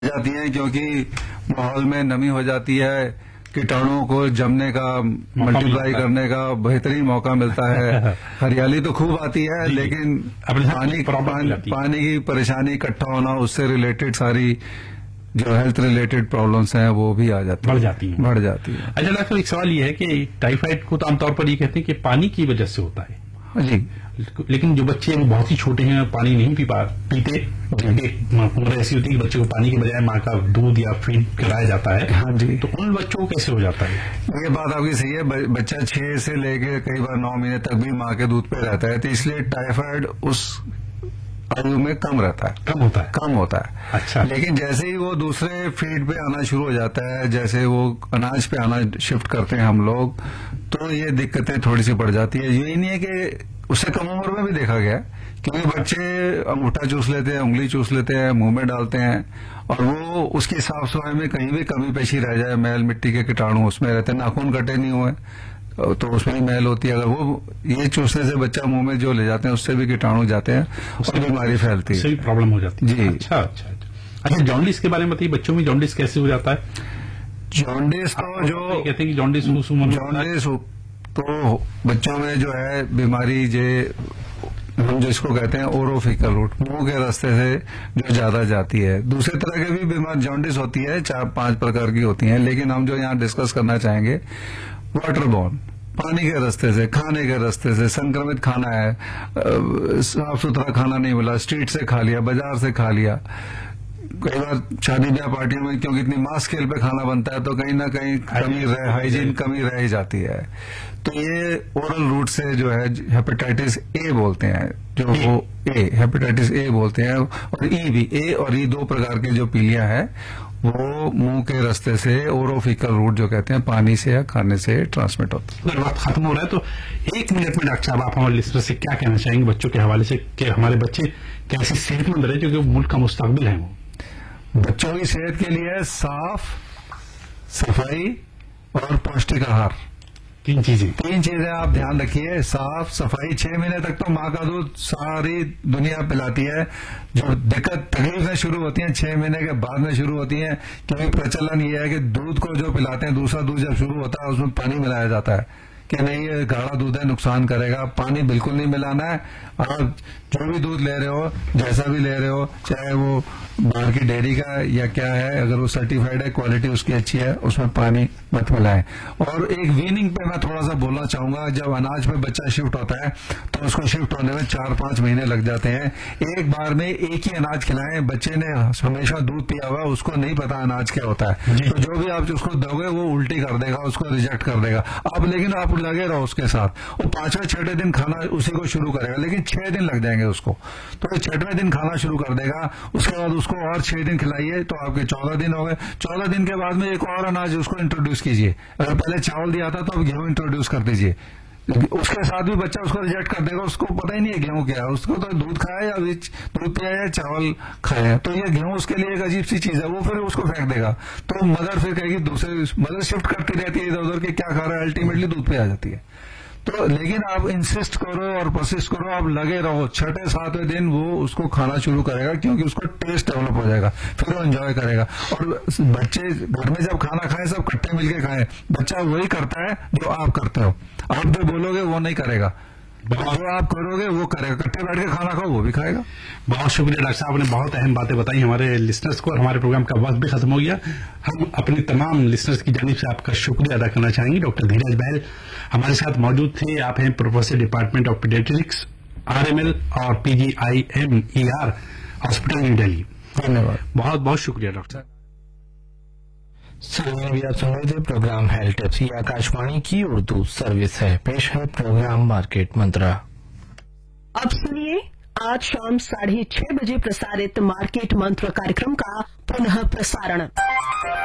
जाती हैं क्योंकि माहौल में नमी हो जाती है, कीटाणुओं को जमने का, मल्टीप्लाई करने का बेहतरीन मौका मिलता है। हरियाली तो खूब आती है लेकिन पानी की परेशानी इकट्ठा होना, उससे रिलेटेड सारी जो हेल्थ रिलेटेड प्रॉब्लम्स हैं वो भी आ जाती है, बढ़ जाती है। अच्छा डॉक्टर, एक सवाल ये है कि टाइफाइड को तो आमतौर पर ये कहते हैं कि पानी की वजह से होता है। हाँ जी, लेकिन जो बच्चे बहुत ही छोटे हैं, पानी नहीं पीते, उम्र ऐसी होती है कि बच्चे को पानी के बजाय माँ का दूध या फीड कराया जाता है। हाँ जी, तो उन बच्चों को कैसे हो जाता है? ये बात आपकी सही है। बच्चा 6 से लेके कई बार 9 महीने तक भी माँ के दूध पे रहता है, तो इसलिए टाइफाइड उस आयु में कम रहता है, कम होता है। अच्छा, लेकिन जैसे ही वो दूसरे फीड पे आना शुरू हो जाता है, जैसे वो अनाज पे आना शिफ्ट करते हैं हम लोग, तो ये दिक्कतें थोड़ी सी बढ़ जाती है। यही नहीं है कि उससे कम उम्र में भी देखा गया, क्योंकि बच्चे अंगूठा चूस लेते हैं, उंगली चूस लेते हैं, मुंह में डालते हैं, और वो उसकी साफ सफाई में कहीं भी कमी पेशी रह जाए, मैल मिट्टी के कीटाणु उसमें रहते हैं, नाखून कटे नहीं हुए तो उसमें भी मैल होती है। अगर वो ये चूसने से बच्चा मुंह में जो ले जाते हैं उससे भी कीटाणु जाते हैं, उससे बीमारी फैलती है, उससे भी प्रॉब्लम हो जाती है। जी। अच्छा, जॉन्डिस के बारे में बताइए, बच्चों में जॉन्डिस कैसे हो जाता है? जॉन्डिस तो जो कहते हैं कि जॉन्डिस तो बच्चों में जो है बीमारी हम जिसको कहते हैं ओरोफिकल रूट, मुंह के रास्ते से जो ज्यादा जाती है। दूसरे तरह के भी बीमारी जॉन्डिस होती है, 4-5 प्रकार की होती हैं, लेकिन हम जो यहाँ डिस्कस करना चाहेंगे वाटर बॉर्न, पानी के रास्ते से, खाने के रास्ते से संक्रमित खाना है, साफ सुथरा खाना नहीं मिला, स्ट्रीट से खा लिया, बाजार से खा लिया। कई बार शादी ब्याह पार्टियों में क्योंकि इतनी मास स्केल पे खाना बनता है तो कहीं ना कहीं हाइजीन कमी रह ही जाती है। तो ये ओरल रूट से जो है हेपेटाइटिस ए बोलते हैं, जो वो हेपेटाइटिस ए बोलते हैं, और ई भी, ए और ई 2 प्रकार के जो पीलिया है वो मुंह के रास्ते से ओरोफिकल रूट जो कहते हैं, पानी से या खाने से ट्रांसमिट होता है। अगर वक्त खत्म हो रहा है तो 1 मिनट में डॉक्टर साहब आप हमारे लिस्टर से क्या कहना चाहेंगे बच्चों के हवाले से कि हमारे बच्चे कैसे सेहतमंद रहे, क्योंकि मुल्क का मुस्तकबिल है। वो बच्चों की सेहत के लिए साफ सफाई और पौष्टिक आहार, 3 चीजें आप ध्यान रखिए। साफ सफाई, 6 महीने तक तो माँ का दूध सारी दुनिया पिलाती है। जो तकलीफें शुरू होती हैं 6 महीने के बाद में शुरू होती हैं, क्योंकि प्रचलन ये है कि दूध को जो पिलाते हैं, दूसरा दूध जब शुरू होता है उसमें पानी मिलाया जाता है कि नहीं ये गाढ़ा दूध है, नुकसान करेगा। पानी बिल्कुल नहीं मिलाना है। आप जो भी दूध ले रहे हो, जैसा भी ले रहे हो, चाहे वो बाहर की डेयरी का या क्या है, अगर वो सर्टिफाइड है, क्वालिटी उसकी अच्छी है, उसमें पानी मत मिलाएं। और एक वीनिंग पे मैं थोड़ा सा बोलना चाहूंगा। जब अनाज पे बच्चा शिफ्ट होता है तो उसको शिफ्ट होने में 4-5 महीने लग जाते हैं। एक बार में एक ही अनाज खिलाएं। बच्चे ने हमेशा दूध पिया हुआ, उसको नहीं पता अनाज क्या होता है, तो जो भी आप उसको दोगे वो उल्टी कर देगा, उसको रिजेक्ट कर देगा। आप लेकिन आप लगे रहो उसके साथ। वो 5वें-6वें दिन खाना उसी को शुरू करेगा, लेकिन 6 दिन लग जाएंगे उसको, तो 6वें दिन खाना शुरू कर देगा। उसके बाद उसको और 6 दिन खिलाइए तो आपके 14 दिन हो गए। 14 दिन के बाद में एक और अनाज उसको इंट्रोड्यूस कीजिए। अगर पहले चावल दिया था तो अब गेहूं इंट्रोड्यूस कर दीजिए। उसके साथ भी बच्चा उसको रिजेक्ट कर देगा, उसको पता ही नहीं है गेहूं क्या है। उसको तो दूध खाया या दूध पिया या चावल खाया, तो ये गेहूं उसके लिए एक अजीब सी चीज है, वो फिर उसको फेंक देगा। तो मदर फिर कहेगी, मदर शिफ्ट करती रहती है इधर उधर के क्या खा रहा है, अल्टीमेटली दूध पे आ जाती है। तो लेकिन आप इंसिस्ट करो और परसिस्ट करो, आप लगे रहो। 6-7वें दिन वो उसको खाना शुरू करेगा, क्योंकि उसको टेस्ट डेवलप हो जाएगा, फिर वो एंजॉय करेगा। और बच्चे घर में जब खाना खाएं सब इकट्ठे मिलके खाएं। बच्चा वही करता है जो आप करते हो। आप जो बोलोगे वो नहीं करेगा, जो आप करोगे वो करेगा। इकट्ठे बैठ के खाना खाओ, वो भी खाएगा। बहुत शुक्रिया डॉक्टर साहब, आपने बहुत अहम बातें बताई हमारे लिसनर्स को, और हमारे प्रोग्राम का वक्त भी खत्म हो गया। हम अपने तमाम लिसनर्स की जानिब से आपका शुक्रिया अदा करना चाहेंगे। डॉक्टर धीरज बहल हमारे साथ मौजूद थे। आप हैं professor department of paediatrics, RML और PGIMER हॉस्पिटल न्यू दिल्ली। धन्यवाद, बहुत बहुत शुक्रिया डॉक्टर साहब। अभी आप सुन रहे थे प्रोग्राम हेल्थ टिप्स। ये आकाशवाणी की उर्दू सर्विस है। पेश है प्रोग्राम मार्केट मंत्रा। अब सुनिए आज शाम 6:30 बजे प्रसारित मार्केट मंत्र कार्यक्रम का पुनः प्रसारण।